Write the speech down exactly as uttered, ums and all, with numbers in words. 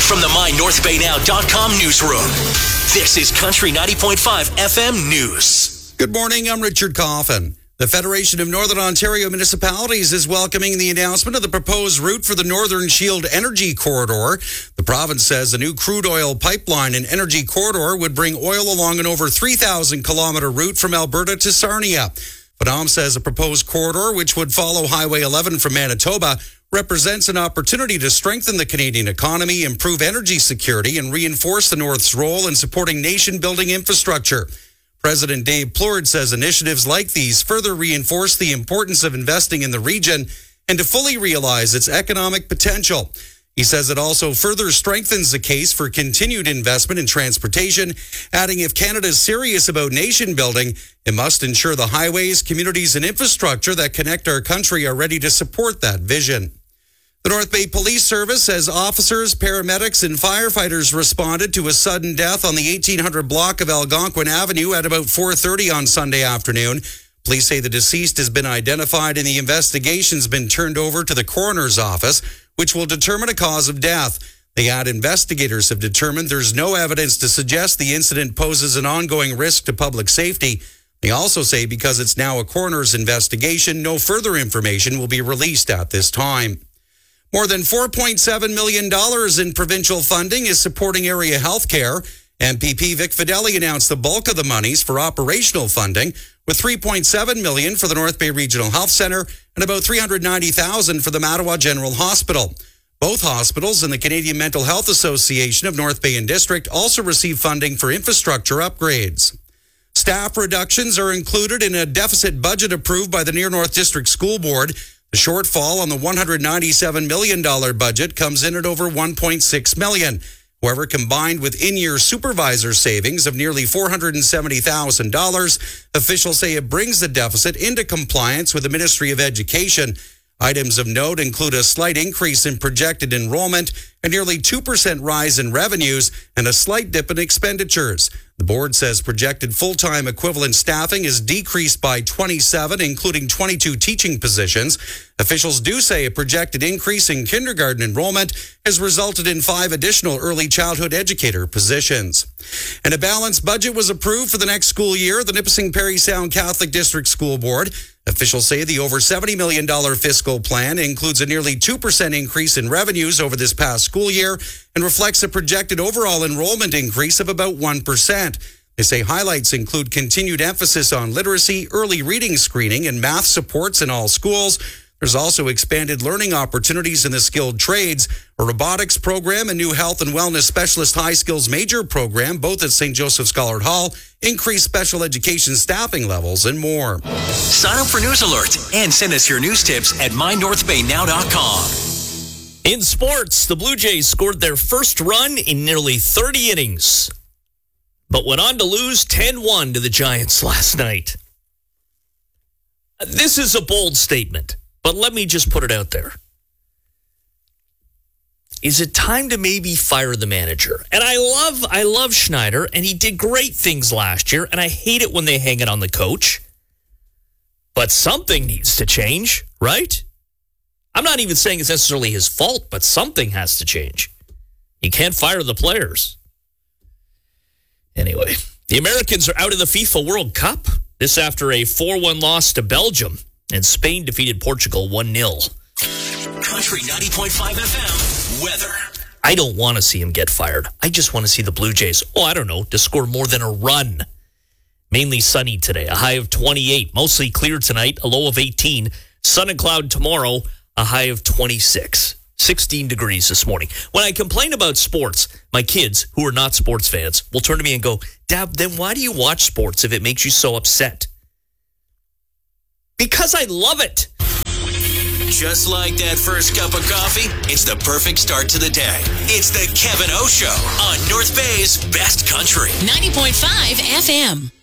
from the my north bay now dot com newsroom. This is Country ninety point five F M News. Good morning, I'm Richard Coffin. The Federation of Northern Ontario Municipalities is welcoming the announcement of the proposed route for the Northern Shield Energy Corridor. The province says a new crude oil pipeline and energy corridor would bring oil along an over three thousand kilometer route from Alberta to Sarnia. Phnom says a proposed corridor, which would follow Highway eleven from Manitoba, represents an opportunity to strengthen the Canadian economy, improve energy security, and reinforce the North's role in supporting nation-building infrastructure. President Dave Plourde says initiatives like these further reinforce the importance of investing in the region and to fully realize its economic potential. He says it also further strengthens the case for continued investment in transportation, adding if Canada is serious about nation building, it must ensure the highways, communities, and infrastructure that connect our country are ready to support that vision. The North Bay Police Service says officers, paramedics, and firefighters responded to a sudden death on the eighteen hundred block of Algonquin Avenue at about four thirty on Sunday afternoon. Police say the deceased has been identified and the investigation's been turned over to the coroner's office, which will determine a cause of death. They add investigators have determined there's no evidence to suggest the incident poses an ongoing risk to public safety. They also say because it's now a coroner's investigation, no further information will be released at this time. More than four point seven million dollars in provincial funding is supporting area health care. M P P Vic Fideli announced the bulk of the monies for operational funding, with three point seven million dollars for the North Bay Regional Health Centre and about three hundred ninety thousand dollars for the Mattawa General Hospital. Both hospitals and the Canadian Mental Health Association of North Bay and District also receive funding for infrastructure upgrades. Staff reductions are included in a deficit budget approved by the Near North District School Board. The shortfall on the one hundred ninety-seven million dollars budget comes in at over one point six million dollars. However, combined with in-year supervisor savings of nearly four hundred seventy thousand dollars, officials say it brings the deficit into compliance with the Ministry of Education. Items of note include a slight increase in projected enrollment, a nearly two percent rise in revenues, and a slight dip in expenditures. The board says projected full-time equivalent staffing is decreased by twenty-seven, including twenty-two teaching positions. Officials do say a projected increase in kindergarten enrollment has resulted in five additional early childhood educator positions. And a balanced budget was approved for the next school year. The Nipissing Parry Sound Catholic District School Board. Officials say the over seventy million dollars fiscal plan includes a nearly two percent increase in revenues over this past school year and reflects a projected overall enrollment increase of about one percent. They say highlights include continued emphasis on literacy, early reading screening, and math supports in all schools. There's also expanded learning opportunities in the skilled trades, a robotics program, a new health and wellness specialist high skills major program, both at Saint Joseph Scholar Hall, increased special education staffing levels, and more. Sign up for news alerts and send us your news tips at my north bay now dot com. In sports, the Blue Jays scored their first run in nearly thirty innings, but went on to lose ten one to the Giants last night. This is a bold statement, but let me just put it out there. Is it time to maybe fire the manager? And I love I love Schneider, and he did great things last year, and I hate it when they hang it on the coach. But something needs to change, right? I'm not even saying it's necessarily his fault, but something has to change. You can't fire the players. Anyway, the Americans are out of the FIFA World Cup. This after a four one loss to Belgium, and Spain defeated Portugal one nil. Country ninety point five F M weather. I don't want to see him get fired. I just want to see the Blue Jays, oh, I don't know, to score more than a run. Mainly sunny today, a high of twenty-eight. Mostly clear tonight, a low of eighteen. Sun and cloud tomorrow, a high of twenty-six. sixteen degrees this morning. When I complain about sports, my kids, who are not sports fans, will turn to me and go, Dad, then why do you watch sports if it makes you so upset? Because I love it. Just like that first cup of coffee, it's the perfect start to the day. It's the Kevin O Show on North Bay's Best Country. ninety point five F M.